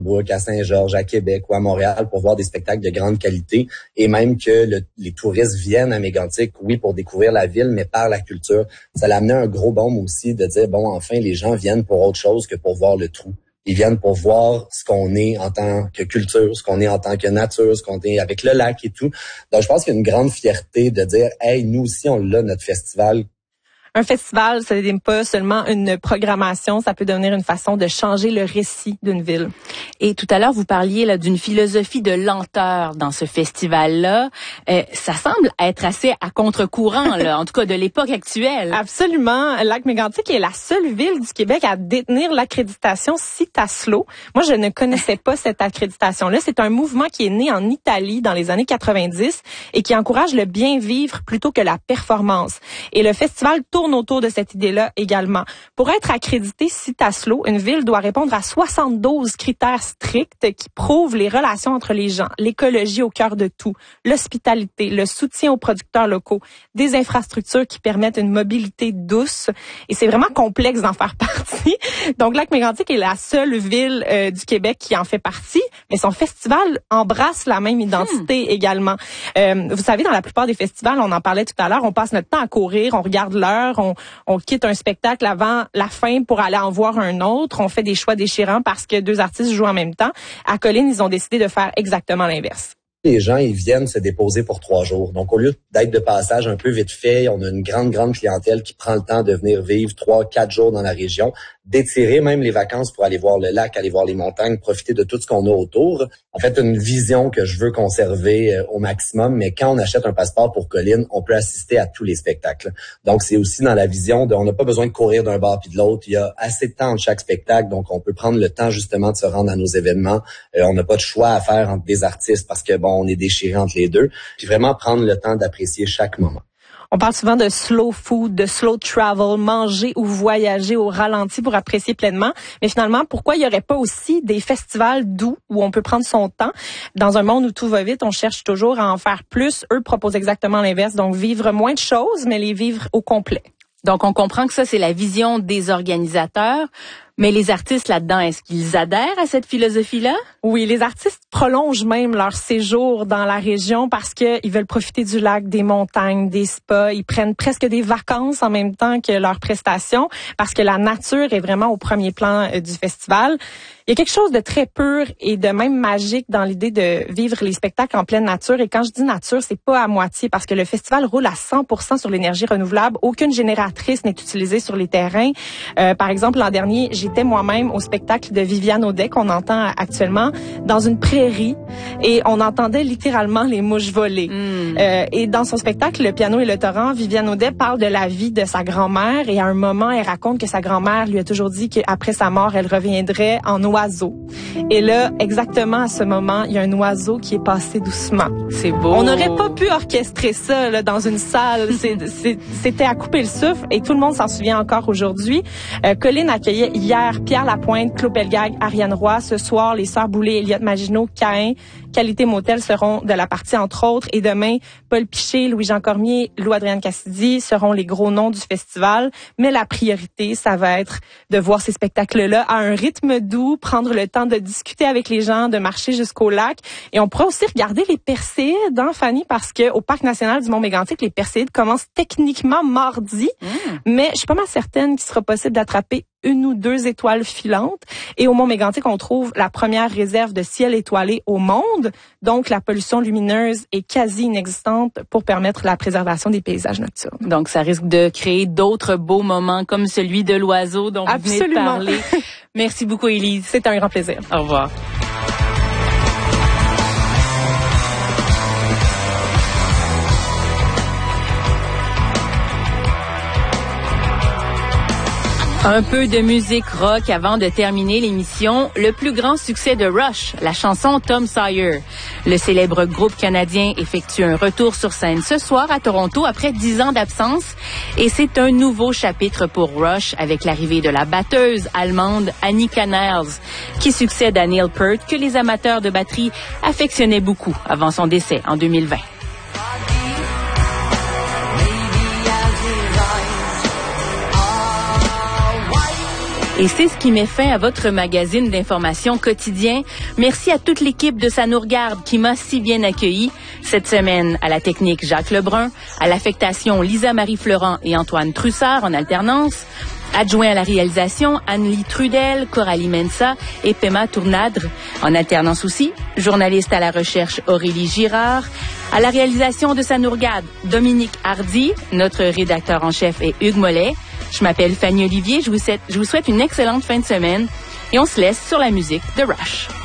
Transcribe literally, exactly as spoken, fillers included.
à Saint-Georges, à Québec ou à Montréal pour voir des spectacles de grande qualité et même que le, les touristes viennent à Mégantic, oui, pour découvrir la ville, mais par la culture. Ça l'a amené un gros baume aussi de dire, bon, enfin, les gens viennent pour autre chose que pour voir le trou. Ils viennent pour voir ce qu'on est en tant que culture, ce qu'on est en tant que nature, ce qu'on est avec le lac et tout. Donc, je pense qu'il y a une grande fierté de dire, hey, nous aussi, on l'a, notre festival. Un festival, ça n'est pas seulement une programmation, ça peut devenir une façon de changer le récit d'une ville. Et tout à l'heure, vous parliez là d'une philosophie de lenteur dans ce festival-là. Euh, ça semble être assez à contre-courant, là, en tout cas de l'époque actuelle. Absolument. Lac-Mégantic est la seule ville du Québec à détenir l'accréditation Citaslo. Moi, je ne connaissais pas cette accréditation-là. C'est un mouvement qui est né en Italie dans les années quatre-vingt-dix et qui encourage le bien vivre plutôt que la performance. Et le festival tourne autour de cette idée-là également. Pour être accrédité Citaslo, une ville doit répondre à soixante-douze critères stricts qui prouvent les relations entre les gens, l'écologie au cœur de tout, l'hospitalité, le soutien aux producteurs locaux, des infrastructures qui permettent une mobilité douce. Et c'est vraiment complexe d'en faire partie. Donc, Lac-Mégantic est la seule ville euh, du Québec qui en fait partie, mais son festival embrasse la même identité hmm. également. Euh, vous savez, dans la plupart des festivals, on en parlait tout à l'heure, on passe notre temps à courir, on regarde l'heure, On, on quitte un spectacle avant la fin pour aller en voir un autre. On fait des choix déchirants parce que deux artistes jouent en même temps. À Colline, ils ont décidé de faire exactement l'inverse. Les gens, ils viennent se déposer pour trois jours. Donc, au lieu d'être de passage un peu vite fait, on a une grande, grande clientèle qui prend le temps de venir vivre trois, quatre jours dans la région, d'étirer même les vacances pour aller voir le lac, aller voir les montagnes, profiter de tout ce qu'on a autour. En fait, une vision que je veux conserver euh, au maximum, mais quand on achète un passeport pour Colline, on peut assister à tous les spectacles. Donc, c'est aussi dans la vision de, on n'a pas besoin de courir d'un bar puis de l'autre. Il y a assez de temps entre chaque spectacle, donc on peut prendre le temps justement de se rendre à nos événements. Euh, on n'a pas de choix à faire entre des artistes parce que, bon, on est déchiré entre les deux. Puis vraiment prendre le temps d'apprécier chaque moment. On parle souvent de slow food, de slow travel, manger ou voyager au ralenti pour apprécier pleinement. Mais finalement, pourquoi il n'y aurait pas aussi des festivals doux où on peut prendre son temps? Dans un monde où tout va vite, on cherche toujours à en faire plus. Eux proposent exactement l'inverse, donc vivre moins de choses, mais les vivre au complet. Donc, on comprend que ça, c'est la vision des organisateurs. Mais les artistes là-dedans, est-ce qu'ils adhèrent à cette philosophie-là? Oui, les artistes prolongent même leur séjour dans la région parce qu'ils veulent profiter du lac, des montagnes, des spas. Ils prennent presque des vacances en même temps que leurs prestations parce que la nature est vraiment au premier plan euh, du festival. Il y a quelque chose de très pur et de même magique dans l'idée de vivre les spectacles en pleine nature. Et quand je dis nature, c'est pas à moitié parce que le festival roule à cent pour cent sur l'énergie renouvelable. Aucune génératrice n'est utilisée sur les terrains. Euh, par exemple, l'an dernier, j'étais moi-même au spectacle de Viviane Audet qu'on entend actuellement dans une prairie et on entendait littéralement les mouches voler. Mm. Euh, et dans son spectacle Le piano et le torrent, Viviane Audet parle de la vie de sa grand-mère et à un moment, elle raconte que sa grand-mère lui a toujours dit qu'après sa mort, elle reviendrait en oiseau. Et là, exactement à ce moment, il y a un oiseau qui est passé doucement. C'est beau. On n'aurait pas pu orchestrer ça là, dans une salle. C'est, c'est, c'était à couper le souffle et tout le monde s'en souvient encore aujourd'hui. Euh, Colline accueillait hier Pierre Lapointe, Claude Pelgag, Ariane Roy. Ce soir, les Sœurs Boulay, Eliott Maginot, Caïn, Qualité Motel seront de la partie entre autres. Et demain, Paul Piché, Louis-Jean Cormier, Lou-Adrienne Cassidy seront les gros noms du festival. Mais la priorité, ça va être de voir ces spectacles-là à un rythme doux, prendre le temps de discuter avec les gens, de marcher jusqu'au lac. Et on pourra aussi regarder les Perséides, hein, Fanny, parce que au Parc national du Mont-Mégantic, les Perséides commencent techniquement mardi. Mmh. Mais je suis pas mal certaine qu'il sera possible d'attraper une ou deux étoiles filantes. Et au Mont-Mégantic, on trouve la première réserve de ciel étoilé au monde. Donc, la pollution lumineuse est quasi inexistante pour permettre la préservation des paysages nocturnes. Donc, ça risque de créer d'autres beaux moments comme celui de l'oiseau dont Absolument. vous venez de parler. Merci beaucoup, Élise. C'est un grand plaisir. Au revoir. Un peu de musique rock avant de terminer l'émission. Le plus grand succès de Rush, la chanson Tom Sawyer. Le célèbre groupe canadien effectue un retour sur scène ce soir à Toronto après dix ans d'absence. Et c'est un nouveau chapitre pour Rush avec l'arrivée de la batteuse allemande Annika Niles, qui succède à Neil Peart, que les amateurs de batterie affectionnaient beaucoup avant son décès en deux mille vingt. Et c'est ce qui met fin à votre magazine d'information quotidien. Merci à toute l'équipe de Ça nous regarde qui m'a si bien accueilli. Cette semaine, à la technique Jacques Lebrun, à l'affectation Lisa-Marie Florent et Antoine Trussard en alternance, adjoint à la réalisation Anne-Lie Trudel, Coralie Mensa et Pema Tournadre en alternance aussi, journaliste à la recherche Aurélie Girard, à la réalisation de Ça nous regarde Dominique Hardy, notre rédacteur en chef est Hugues Mollet. Je m'appelle Fanny Olivier, je vous souhaite, je vous souhaite une excellente fin de semaine et on se laisse sur la musique de Rush.